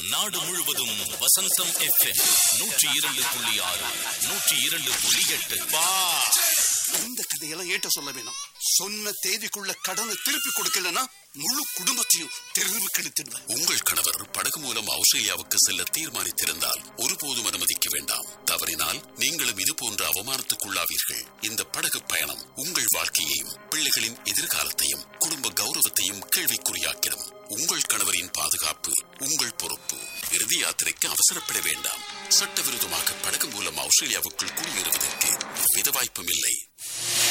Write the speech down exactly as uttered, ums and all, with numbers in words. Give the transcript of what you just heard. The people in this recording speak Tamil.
நாடு முழுவதும் வசந்தம் எஃப்எம் நூற்றி இரண்டு புள்ளி ஆறு நூற்றி இரண்டு புள்ளி எட்டு. இந்த கதையெல்லாம் ஏட்ட சொல்ல வேணும். சொன்ன தேதிக்குள்ள கடனை திருப்பி கொடுக்கலன்னா முழு குடும்பத்தையும் தெருவுக்கு இழுத்துடுவேன். உங்கள் கணவர் படகு மூலம் ஆஸ்திரேலியாவுக்கு செல்ல தீர்மானித்திருந்தால் ஒருபோதும் அனுமதிக்க வேண்டாம். தவறினால் நீங்களும் இது போன்ற அவமானத்துக்குள்ளாவீர்கள். இந்த படகு பயணம் உங்கள் வாழ்க்கையையும் பிள்ளைகளின் எதிர்காலத்தையும் குடும்ப கௌரவத்தையும் கேள்விக்குறியாக்கிடும். உங்கள் கணவரின் பாதுகாப்பு உங்கள் பொறுப்பு. இறுதி யாத்திரைக்கு அவசரப்பட வேண்டாம். சட்டவிரோதமாக படகு மூலம் ஆஸ்திரேலியாவுக்குள் குடியேறுவதற்கு வித வாய்ப்பும் இல்லை.